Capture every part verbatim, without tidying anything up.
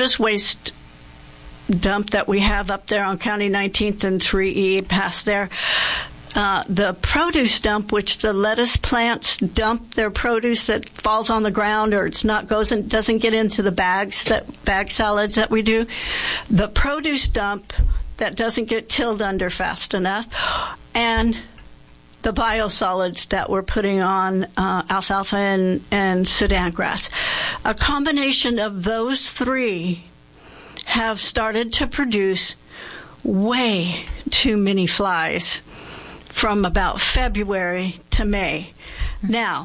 hazardous waste dump that we have up there on County nineteenth and three E past there. Uh, the produce dump, which the lettuce plants dump their produce that falls on the ground or it's not goes and doesn't get into the bags that bag salads that we do. The produce dump that doesn't get tilled under fast enough, and the biosolids that we're putting on uh, alfalfa and, and Sudan grass. A combination of those three have started to produce way too many flies from about February to May. Now,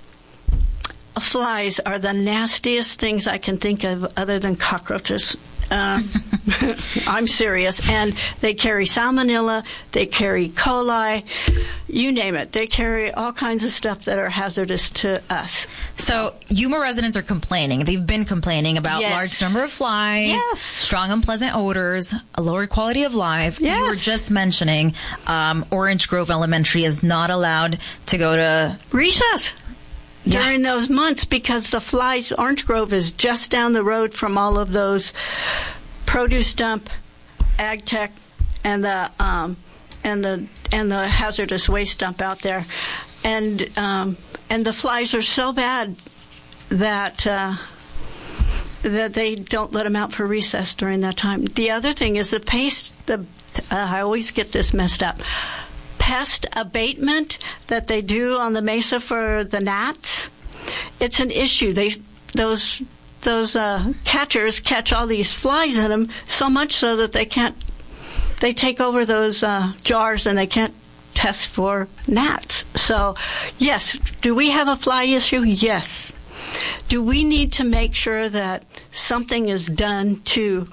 flies are the nastiest things I can think of other than cockroaches. Uh, I'm serious. And they carry salmonella, they carry E. coli, you name it. They carry all kinds of stuff that are hazardous to us. So Yuma residents are complaining. They've been complaining about yes. large number of flies, yes. strong unpleasant odors, a lower quality of life. Yes. You were just mentioning um, Orange Grove Elementary is not allowed to go to recess. Yeah. During those months, because the flies, Orange Grove is just down the road from all of those produce dump, ag tech, and the um, and the and the hazardous waste dump out there, and um, and the flies are so bad that uh, that they don't let them out for recess during that time. The other thing is the paste. The uh, I always get this messed up. Pest abatement that they do on the mesa for the gnats, it's an issue. They those those uh, catchers catch all these flies in them, so much so that they can't. They take over those uh, jars and they can't test for gnats. So, yes, do we have a fly issue? Yes. Do we need to make sure that something is done to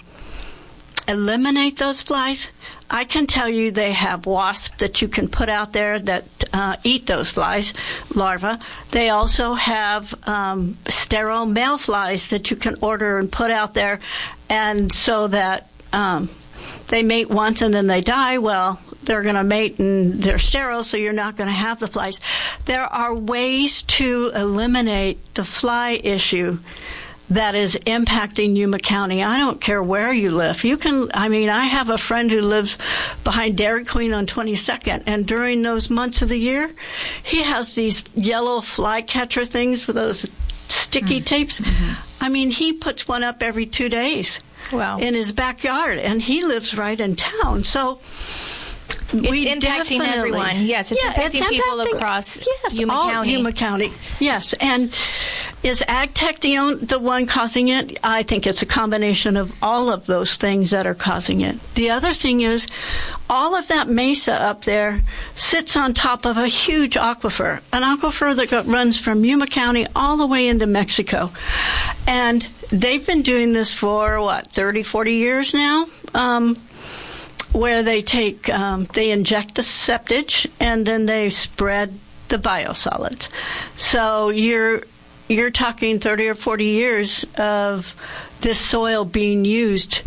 eliminate those flies? I can tell you they have wasps that you can put out there that uh, eat those flies, larvae. They also have um, sterile male flies that you can order and put out there, and so that um, they mate once and then they die. Well, they're going to mate and they're sterile, so you're not going to have the flies. There are ways to eliminate the fly issue that is impacting Yuma County. I don't care where you live. You can, I mean, I have a friend who lives behind Dairy Queen on twenty-second, and during those months of the year, he has these yellow fly catcher things with those sticky mm-hmm. tapes. Mm-hmm. I mean, he puts one up every two days wow. in his backyard, and he lives right in town. So it's we impacting everyone. Yes, it's yeah, impacting it's people impacting, across yes, Yuma all County. Yuma County, yes. And is ag tech the, on, the one causing it? I think it's a combination of all of those things that are causing it. The other thing is, all of that mesa up there sits on top of a huge aquifer, an aquifer that go, runs from Yuma County all the way into Mexico. And they've been doing this for, what, thirty, forty years now? Um, where they take, um, they inject the septage and then they spread the biosolids. So you're you're talking thirty or forty years of this soil being used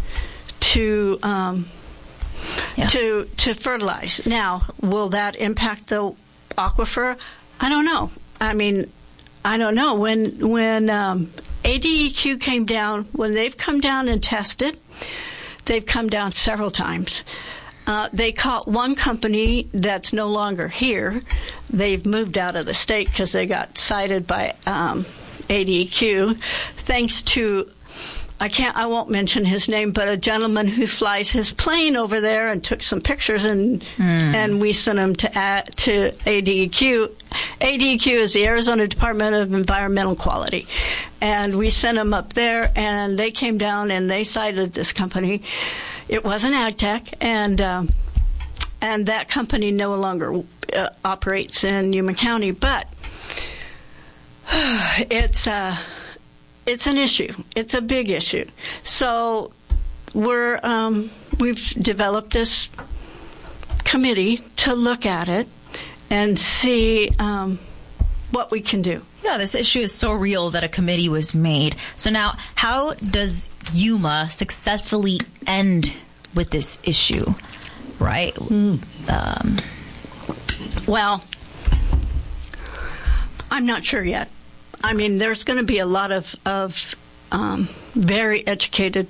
to um, yeah. to to fertilize. Now, will that impact the aquifer? I don't know. I mean, I don't know. When when um, A D E Q came down, when they've come down and tested. They've come down several times. Uh, they caught one company that's no longer here. They've moved out of the state because they got cited by um, A D E Q, thanks to, I can't, I won't mention his name, but a gentleman who flies his plane over there and took some pictures, and mm. and we sent him to uh, to A D E Q. A D E Q is the Arizona Department of Environmental Quality. And we sent them up there, and they came down and they cited this company. It wasn't AgTech, and um, and that company no longer uh, operates in Yuma County. But it's uh, it's an issue. It's a big issue. So we're um, we've developed this committee to look at it and see um, what we can do. Yeah, this issue is so real that a committee was made. So now, how does Yuma successfully end with this issue, right? Mm. Um, well, I'm not sure yet. I mean, there's going to be a lot of, of um, very educated